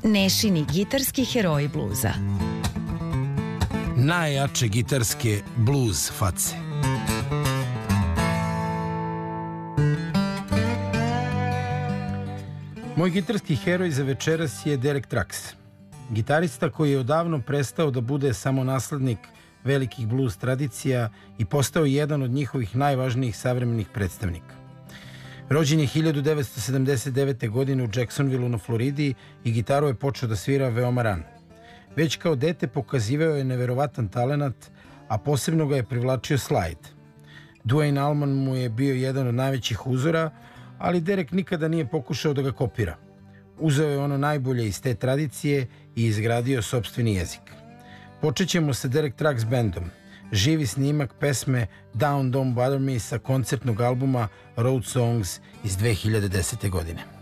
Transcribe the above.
Nešini gitarski heroji bluza. Najjače gitarske blues face. Moj gitarski heroj za večeras je Derek Trucks. Gitarista koji je odavno prestao da bude samo naslednik velikih blues tradicija i postao jedan od njihovih najvažnijih savremenih predstavnika. Rođen je 1979. godine u Jacksonvilleu na Floridi i gitaru je počeo da svira veoma rano. Već kao dete pokazivao je neverovatan talenat, a posebno ga je privlačio slide. Duane Allman mu je bio jedan od najvećih uzora, ali Derek nikada nije pokušao da ga kopira. Uzeo je ono najbolje iz te tradicije i izgradio sopstveni jezik. Počet ćemo sa Derek Trucks bandom. Živi snimak pesme Down Don't Bother Me sa koncertnog albuma Road Songs iz 2010. godine.